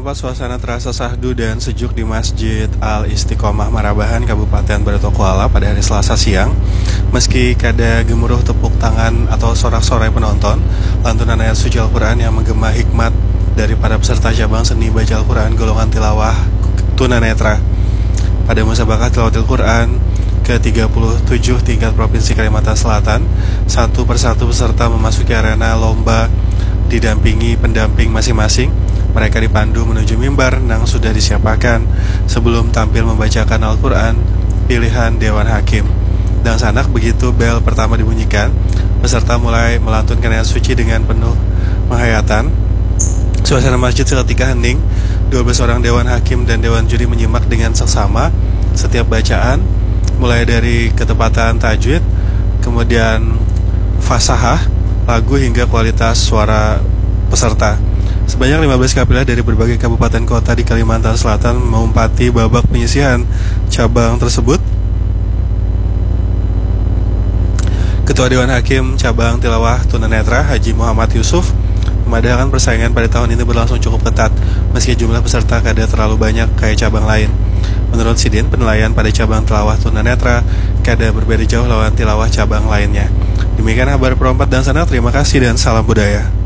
Pro 4 suasana terasa sahdu dan sejuk di Masjid Al-Istiqomah Marabahan, Kabupaten Baritokuala pada hari Selasa siang. Meski kada gemuruh tepuk tangan atau sorak-sorai penonton, lantunan ayat suci Al-Quran yang menggema hikmat dari para peserta cabang seni baca Al-Quran golongan tilawah tunanetra pada musabaqah tilawatil Quran ke-37 tingkat Provinsi Kalimantan Selatan. Satu persatu peserta memasuki arena lomba didampingi pendamping masing-masing. Mereka dipandu menuju mimbar yang sudah disiapkan sebelum tampil membacakan Al-Quran pilihan Dewan Hakim. Dan sanak begitu bel pertama dibunyikan, peserta mulai melantunkan ayat suci dengan penuh penghayatan. Suasana masjid seketika hening. 12 orang Dewan Hakim dan Dewan Juri menyimak dengan seksama setiap bacaan, mulai dari ketepatan tajwid, kemudian fasahah lagu hingga kualitas suara peserta. Sebanyak 15 kafilah dari berbagai kabupaten kota di Kalimantan Selatan mengumpati babak penyisihan cabang tersebut. Ketua Dewan Hakim Cabang Tilawah Tunanetra Haji Muhammad Yusuf memadahkan persaingan pada tahun ini berlangsung cukup ketat meski jumlah peserta kada terlalu banyak kayak cabang lain. Menurut Sidin, penilaian pada cabang tilawah tunanetra kada berbeda jauh lawan tilawah cabang lainnya. Demikian kabar Pro 4 dan Sanak, terima kasih dan salam budaya.